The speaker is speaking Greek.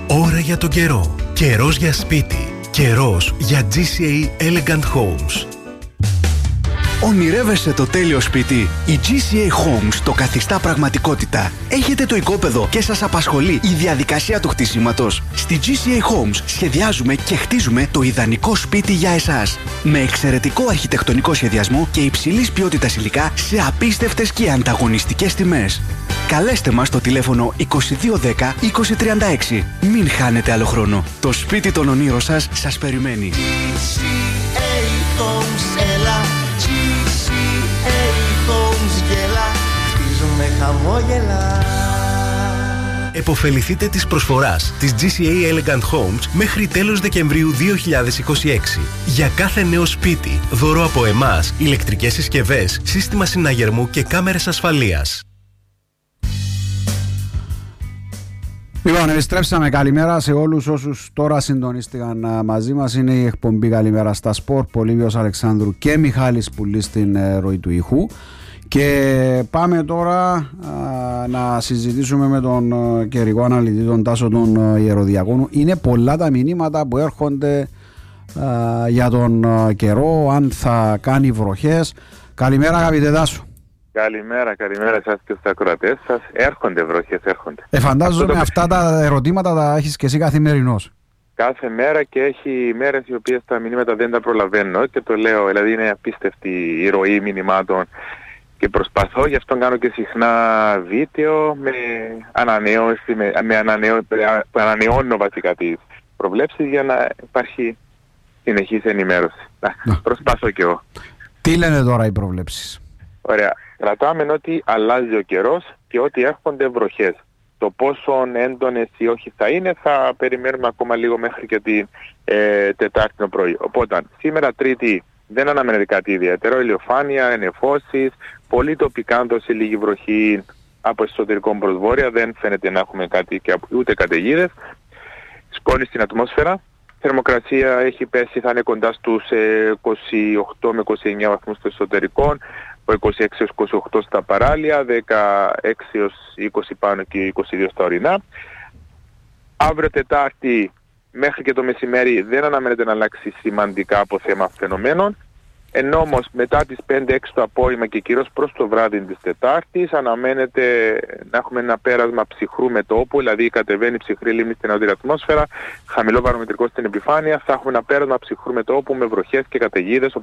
Ώρα για τον καιρό. Καιρός για σπίτι. Καιρός για GCA Elegant Homes. Ονειρεύεσαι το τέλειο σπίτι? Η GCA Homes το καθιστά πραγματικότητα. Έχετε το οικόπεδο και σας απασχολεί η διαδικασία του χτισήματος? Στη GCA Homes σχεδιάζουμε και χτίζουμε το ιδανικό σπίτι για εσάς. Με εξαιρετικό αρχιτεκτονικό σχεδιασμό και υψηλής ποιότητας υλικά σε απίστευτες και ανταγωνιστικές τιμές. Καλέστε μας στο τηλέφωνο 2210 2036. Μην χάνετε άλλο χρόνο. Το σπίτι των ονείρων σας περιμένει. Εποφεληθείτε της προσφοράς της GCA Elegant Homes μέχρι τέλος Δεκεμβρίου 2026. Για κάθε νέο σπίτι, δώρο από εμάς, ηλεκτρικές συσκευές, σύστημα συναγερμού και κάμερες ασφαλείας. Λοιπόν, επιστρέψαμε. Καλημέρα σε όλους όσους τώρα συντονίστηκαν μαζί μας. Είναι η εκπομπή Καλημέρα στα Σπορ. Πολύβιος Αλεξάνδρου και Μιχάλης Πουλής στην ροή του ήχου. Και πάμε τώρα να συζητήσουμε με τον καιρικό αναλυτή, τον Τάσο τον Ιεροδιακόνου. Είναι πολλά τα μηνύματα που έρχονται για τον καιρό, αν θα κάνει βροχές. Καλημέρα, αγαπητέ Τάσο. Καλημέρα σας και στους ακροατές σας. Έρχονται βροχές, έρχονται. Φαντάζομαι αυτά τα ερωτήματα τα έχεις και εσύ καθημερινώς. Κάθε μέρα, και έχει μέρες οι οποίες τα μηνύματα δεν τα προλαβαίνω και το λέω, δηλαδή είναι απίστευτη η ροή μηνυμάτων και προσπαθώ, γι' αυτό κάνω και συχνά βίντεο με ανανέωση, που ανανεώνω βασικά τις προβλέψεις για να υπάρχει συνεχής ενημέρωση. Προσπαθώ και εγώ. Τι λένε τώρα οι προβλέψεις? Ωραία. Κρατάμε ότι αλλάζει ο καιρός και ότι έρχονται βροχές. Το πόσο έντονες ή όχι θα είναι θα περιμένουμε ακόμα λίγο μέχρι και την Τετάρτη το πρωί. Οπότε σήμερα Τρίτη δεν αναμένεται κάτι ιδιαίτερο. Ηλιοφάνεια, ενεφώσεις, πολύ τοπικά δώσει λίγη βροχή από εσωτερικό προς βόρεια. Δεν φαίνεται να έχουμε κάτι και ούτε καταιγίδες. Σκόνη στην ατμόσφαιρα. Θερμοκρασία έχει πέσει, θα είναι κοντά στους 28 με 29 βαθμούς στο εσωτερικό, 26 έως 28 στα παράλια, 16 έως 20 πάνω και 22 στα ορεινά. Αύριο Τετάρτη μέχρι και το μεσημέρι δεν αναμένεται να αλλάξει σημαντικά από θέμα φαινομένων, ενώ όμως μετά τις 5-6 το απόγευμα και κυρίως προς το βράδυ της Τετάρτης αναμένεται να έχουμε ένα πέρασμα ψυχρού μετώπου, δηλαδή κατεβαίνει ψυχρή λίμνη στην νότια ατμόσφαιρα, χαμηλό βαρομετρικό στην επιφάνεια, θα έχουμε ένα πέρασμα ψυχρού μετώπου με βροχές και καταιγίδες.